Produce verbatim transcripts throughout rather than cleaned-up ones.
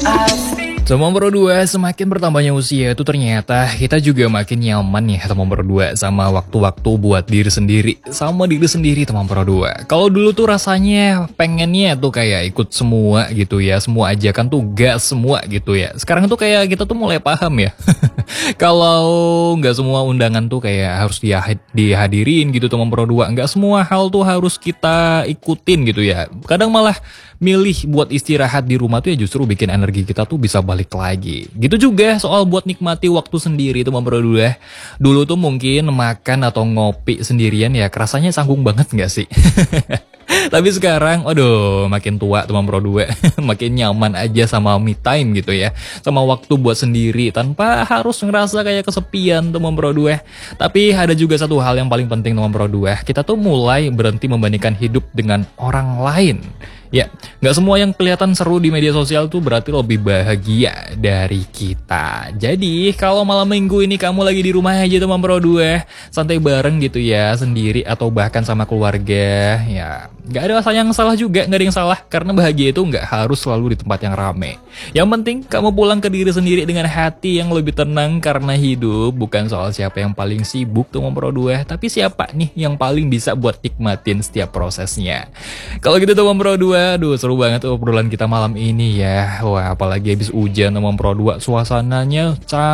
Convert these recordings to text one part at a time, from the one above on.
Teman berdua, semakin bertambahnya usia itu ternyata kita juga makin nyaman ya teman berdua sama waktu-waktu buat diri sendiri, sama diri sendiri teman berdua. Kalau dulu tuh rasanya pengennya tuh kayak ikut semua gitu ya, semua ajakan tuh gas semua gitu ya. Sekarang tuh kayak kita tuh mulai paham ya. Kalau nggak semua undangan tuh kayak harus dihad- dihadirin gitu teman berdua, nggak semua hal tuh harus kita ikutin gitu ya. Kadang malah milih buat istirahat di rumah tuh ya justru bikin energi kita tuh bisa balik lagi. Gitu juga soal buat nikmati waktu sendiri teman berdua. Dulu tuh mungkin makan atau ngopi sendirian ya kerasanya canggung banget nggak sih? Tapi sekarang, aduh, makin tua teman Pro dua, makin nyaman aja sama me time gitu ya. Sama waktu buat sendiri, tanpa harus ngerasa kayak kesepian teman Pro dua. Tapi ada juga satu hal yang paling penting teman Pro dua, kita tuh mulai berhenti membandingkan hidup dengan orang lain. Ya, nggak semua yang kelihatan seru di media sosial tuh berarti lebih bahagia dari kita. Jadi, kalau malam minggu ini kamu lagi di rumah aja teman Pro dua, santai bareng gitu ya, sendiri atau bahkan sama keluarga, ya nggak ada rasa yang salah juga, nggak ada yang salah, karena bahagia itu nggak harus selalu di tempat yang rame. Yang penting, kamu pulang ke diri sendiri dengan hati yang lebih tenang, karena hidup bukan soal siapa yang paling sibuk teman Pro dua, tapi siapa nih yang paling bisa buat nikmatin setiap prosesnya. Kalau gitu teman Pro dua, aduh seru banget tuh obrolan kita malam ini ya. Wah, apalagi habis hujan teman Pro dua, suasananya ca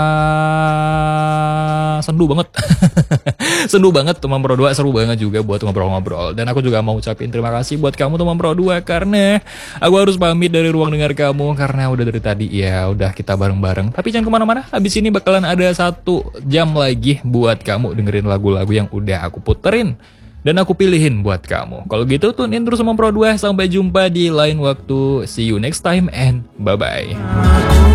sendu banget. Sendu banget teman Pro dua, seru banget juga buat ngobrol-ngobrol. Dan aku juga mau ucapin terima kasih buat kamu teman Pro dua, karena aku harus pamit dari ruang dengar kamu karena udah dari tadi ya udah kita bareng-bareng. Tapi jangan kemana-mana, habis ini bakalan ada satu jam lagi buat kamu dengerin lagu-lagu yang udah aku puterin dan aku pilihin buat kamu. Kalau gitu tune in terus sama Pro dua. Sampai jumpa di lain waktu. See you next time and bye-bye.